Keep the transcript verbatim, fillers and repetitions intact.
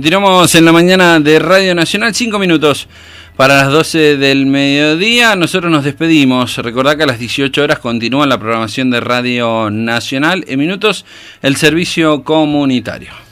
Continuamos en la mañana de Radio Nacional, cinco minutos para las doce del mediodía. Nosotros nos despedimos. Recordá que a las dieciocho horas continúa la programación de Radio Nacional. En minutos, el servicio comunitario.